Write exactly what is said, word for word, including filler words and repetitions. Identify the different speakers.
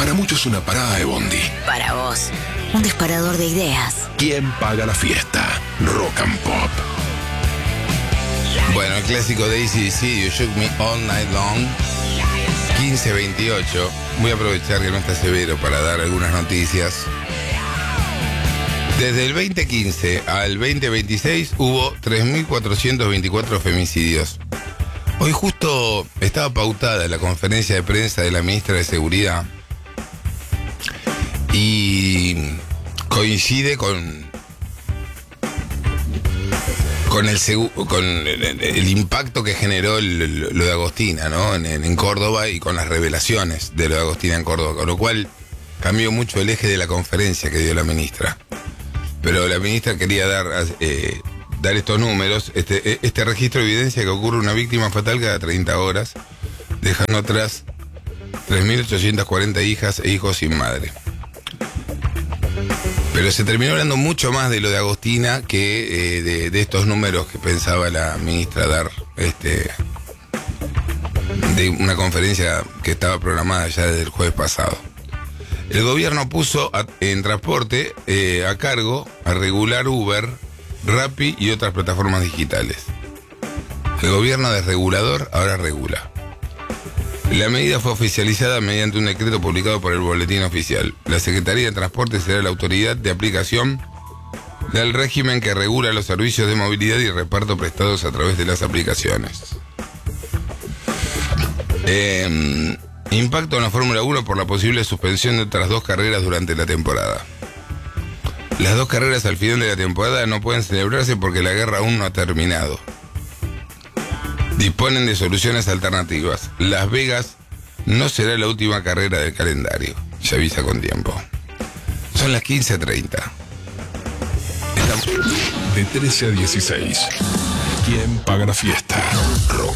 Speaker 1: Para muchos una parada de bondi.
Speaker 2: Para vos, un disparador de ideas.
Speaker 1: ¿Quién paga la fiesta? Rock and Pop.
Speaker 3: Bueno, el clásico de A C D C, You Shook Me All Night Long, quince veintiocho. Voy a aprovechar que no está Severo para dar algunas noticias. Desde el veinte quince al veinte veintiséis hubo tres mil cuatrocientos veinticuatro femicidios. Hoy justo estaba pautada la conferencia de prensa de la ministra de Seguridad y coincide con con el con el, el impacto que generó el, el, lo de Agostina, ¿no? En, en Córdoba, y con las revelaciones de lo de Agostina en Córdoba, con lo cual cambió mucho el eje de la conferencia que dio la ministra. Pero la ministra quería dar eh, dar estos números. Este, este registro evidencia que ocurre una víctima fatal cada treinta horas, dejando atrás tres mil ochocientas cuarenta hijas e hijos sin madre. Pero se terminó hablando mucho más de lo de Agostina que eh, de, de estos números que pensaba la ministra dar este, de una conferencia que estaba programada ya desde el jueves pasado. El gobierno puso a, en transporte eh, a cargo a regular Uber, Rappi y otras plataformas digitales. El gobierno desregulador ahora regula. La medida fue oficializada mediante un decreto publicado por el Boletín Oficial. La Secretaría de Transporte será la autoridad de aplicación del régimen que regula los servicios de movilidad y reparto prestados a través de las aplicaciones. Eh, impacto en la Fórmula uno por la posible suspensión de otras dos carreras durante la temporada. Las dos carreras al final de la temporada no pueden celebrarse porque la guerra aún no ha terminado. Disponen de soluciones alternativas. Las Vegas no será la última carrera del calendario. Se avisa con tiempo. Son las quince treinta.
Speaker 1: De trece a dieciséis. ¿Quién paga la fiesta? Rock